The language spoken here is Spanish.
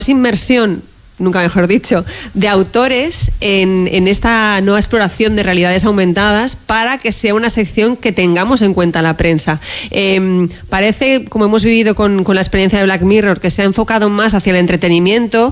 inmersión, nunca mejor dicho, de autores en esta nueva exploración de realidades aumentadas para que sea una sección que tengamos en cuenta la prensa. Parece, como hemos vivido con la experiencia de Black Mirror, que se ha enfocado más hacia el entretenimiento